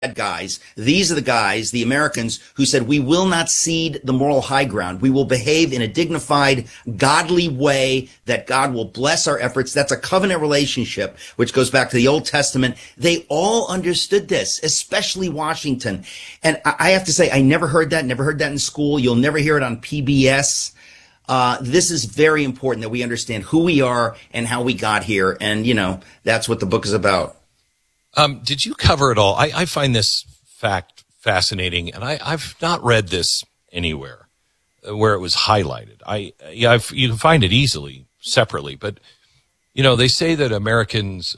guys. These are the guys, the Americans, who said, we will not cede the moral high ground. We will behave in a dignified, godly way that God will bless our efforts. That's a covenant relationship, which goes back to the Old Testament. They all understood this, especially Washington. And I have to say, I never heard that in school. You'll never hear it on PBS. This is very important that we understand who we are and how we got here. And, that's what the book is about. Did you cover it all? I find this fact fascinating, and I've not read this anywhere where it was highlighted. You can find it easily separately, but they say that Americans,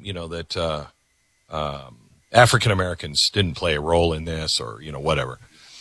African Americans didn't play a role in this, or whatever.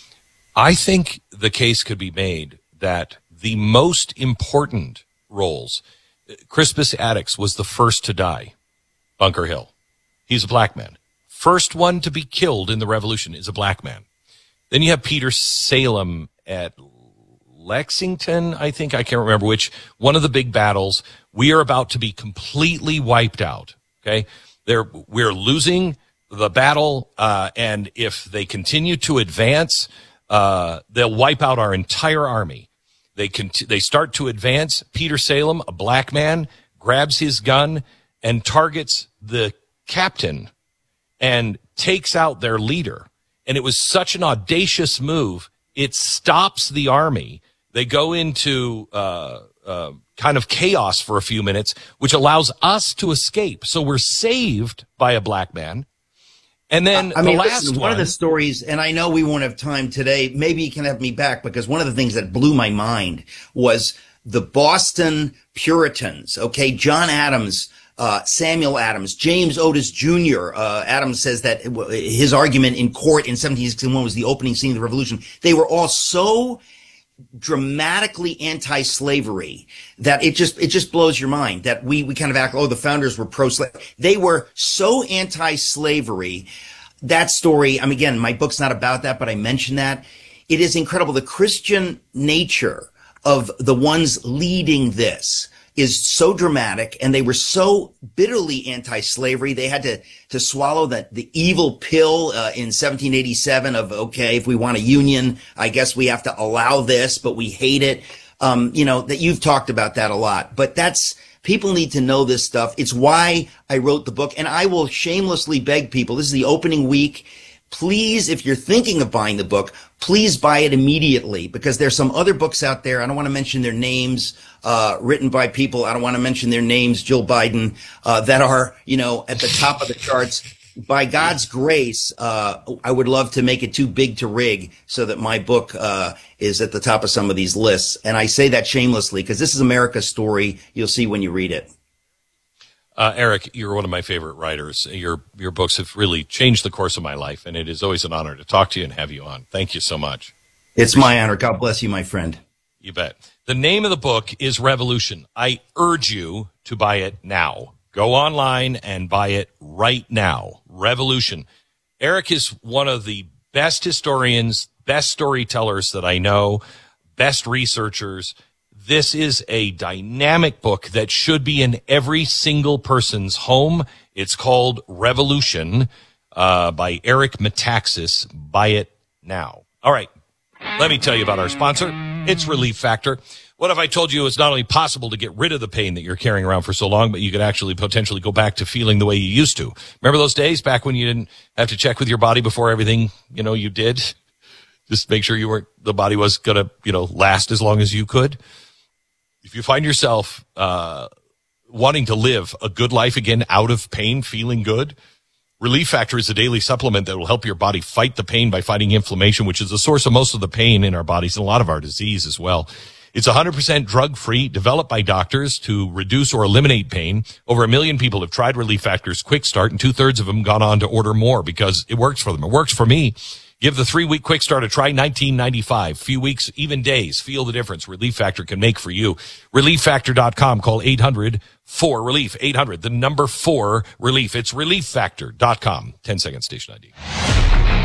I think the case could be made that the most important roles, Crispus Attucks was the first to die, Bunker Hill. He's a black man. First one to be killed in the Revolution is a black man. Then you have Peter Salem at Lexington, I think. I can't remember which. One of the big battles. We are about to be completely wiped out. Okay? We're losing the battle, and if they continue to advance, they'll wipe out our entire army. They start to advance. Peter Salem, a black man, grabs his gun and targets the captain and takes out their leader. And it was such an audacious move. It stops the army. They go into kind of chaos for a few minutes, which allows us to escape. So we're saved by a black man. And then one of the stories, and I know we won't have time today, maybe you can have me back, because one of the things that blew my mind was the Boston Puritans. Okay, John Adams, Samuel Adams, James Otis Jr. Adams says that his argument in court in 1761 was the opening scene of the Revolution. They were all so dramatically anti-slavery that it just blows your mind that we kind of act, the founders were pro-slave. They were so anti-slavery. That story, again, my book's not about that, but I mention that. It is incredible. The Christian nature of the ones leading this is so dramatic, and they were so bitterly anti-slavery. They had to swallow the evil pill in 1787 of, okay, if we want a union, I guess we have to allow this, but we hate it. That you've talked about that a lot. But people need to know this stuff. It's why I wrote the book, and I will shamelessly beg people. This is the opening week. Please, if you're thinking of buying the book, please buy it immediately, because there's some other books out there. I don't want to mention their names, written by people. I don't want to mention their names, Jill Biden, that are, at the top of the charts. By God's grace, I would love to make it too big to rig so that my book, is at the top of some of these lists. And I say that shamelessly because this is America's story. You'll see when you read it. Eric, you're one of my favorite writers. Your books have really changed the course of my life, and it is always an honor to talk to you and have you on. Thank you so much. It's my honor. God bless you, my friend. You bet. The name of the book is Revolution. I urge you to buy it now. Go online and buy it right now. Revolution. Eric is one of the best historians, best storytellers that I know, best researchers. This is a dynamic book that should be in every single person's home. It's called Revolution by Eric Metaxas. Buy it now. All right. Let me tell you about our sponsor. It's Relief Factor. What if I told you it's not only possible to get rid of the pain that you're carrying around for so long, but you could actually potentially go back to feeling the way you used to? Remember those days back when you didn't have to check with your body before everything, you did? Just make sure the body was going to, last as long as you could. If you find yourself wanting to live a good life again, out of pain, feeling good, Relief Factor is a daily supplement that will help your body fight the pain by fighting inflammation, which is the source of most of the pain in our bodies and a lot of our disease as well. It's 100% drug-free, developed by doctors to reduce or eliminate pain. Over 1 million people have tried Relief Factor's Quick Start, and 2/3 of them gone on to order more because it works for them. It works for me. Give the 3-week Quick Start a try, $19.95. Few weeks, even days. Feel the difference Relief Factor can make for you. ReliefFactor.com. Call 800-4-RELIEF. 800, the number 4-RELIEF. It's ReliefFactor.com. 10-second station ID.